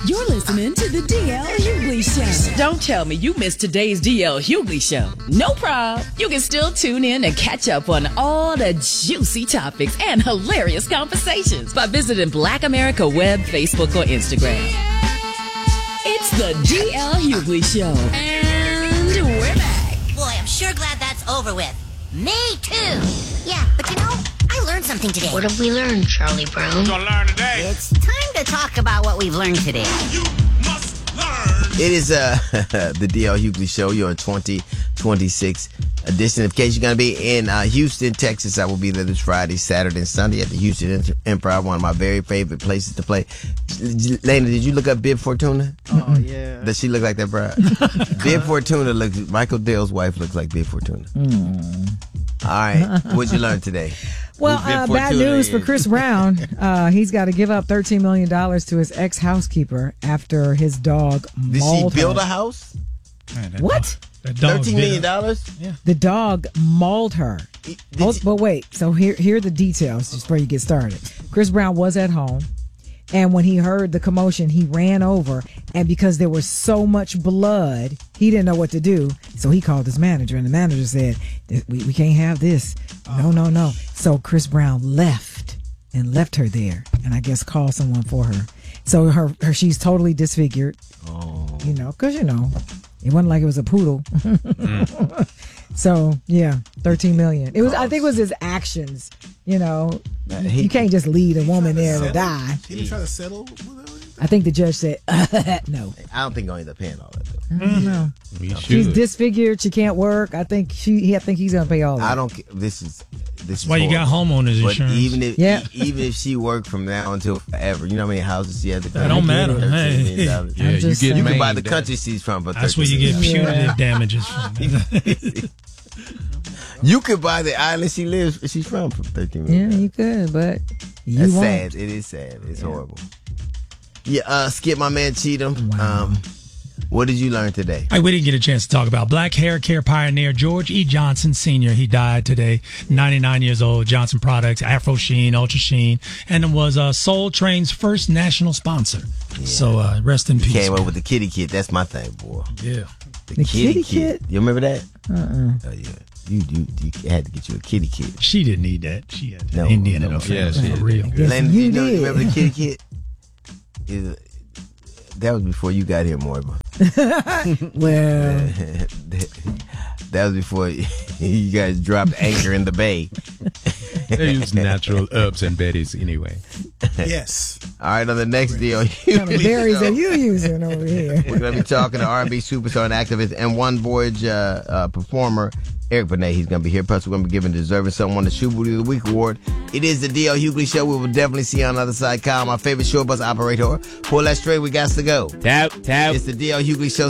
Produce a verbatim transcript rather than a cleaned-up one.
You're listening to the D L Hughley Show. Don't tell me you missed today's D L Hughley Show. No problem. You can still tune in and catch up on all the juicy topics and hilarious conversations by visiting Black America Web, Facebook, or Instagram. It's the D L Hughley Show. And we're back. Boy, I'm sure glad that's over with. Me too. Yeah, but you know, I learned something today. What have we learned, Charlie Brown? What you gonna learn today? It's time to talk about what we've learned today. You must learn. It is uh, the D L Hughley Show, your twenty twenty-six edition. In case you're going to be in uh, Houston, Texas, I will be there this Friday, Saturday, and Sunday at the Houston Improv, one of my very favorite places to play. Lena, did you look up Bib Fortuna? Oh, yeah. Does she look like that bride? Bib Fortuna looks, Michael Dale's wife looks like Bib Fortuna. Mm. All right. What'd you learn today? Well, uh, bad news for Chris Brown. Uh, he's got to give up thirteen million dollars to his ex-housekeeper after his dog Did mauled she build her. a house? Man, that What? Dog, that dog thirteen million dollars? Yeah. The dog mauled her. Did Oh, you- but wait, so here, here are the details just before you get started. Chris Brown was at home, and when he heard the commotion, he ran over, and because there was so much blood, he didn't know what to do, so he called his manager, and the manager said, we, we can't have this. No, no, no. So Chris Brown left and left her there, and I guess called someone for her. So her, her she's totally disfigured, Oh. you know, because, you know, it wasn't like it was a poodle. So, yeah, thirteen million. It was, I think it was his actions, you know. he- You can't just lead a woman there to die. He didn't try to settle with her? I think the judge said, no. I don't think I'll end up paying all that, though. No. We She's should. disfigured. She can't work. I think she. He, I think he's gonna pay all. Of I it. don't. ca- This is. This is why you got horrible. homeowners But insurance. even if Yeah. e- even if she worked from now until forever, you know how many houses she had to That don't matter. thirteen million Hey. dollars. Yeah, I'm you just get saying. You can maimed buy the at- country she's from for That's where you thirteen get million punitive Yeah. damages from. You could buy the island she lives. She's from for thirteen Yeah, million. you could, but you That's won't. sad. It is sad. It's horrible. Yeah. Uh, Skip, my man Cheatham. Um, what did you learn today? Hey, we didn't get a chance to talk about black hair care pioneer George E. Johnson Senior He died today, ninety-nine years old. Johnson Products, Afro Sheen, Ultra Sheen, and was uh, Soul Train's first national sponsor. So uh, rest in peace. Came man. up with the kitty kit. That's my thing, boy. Yeah. The kitty kit? You remember that? Uh-uh. Oh yeah. You, you you had to get you a kitty kit. She didn't need that. She had No, Indian no, in her no. family. Yeah, she for did. real. Yes, Lane, you you know, did. you remember the kitty kit? Is- That was before you got here, Moira. Well, That was before you guys dropped anchor in the bay. They use natural herbs and berries anyway. Yes. All right, on the next deal, what kind of berries are you using over here? we're going to be talking to R and B superstar and activist and One Voyage uh, uh, performer, Eric Benet. He's going to be here. Plus, we're going to be giving deserving someone the Shoe Booty of the Week award. It is the D L Hughley Show. We will definitely see you on the other side. Kyle, my favorite short bus operator. Pull that straight. We got to go. Tap, tap. It's the D L Hughley Show.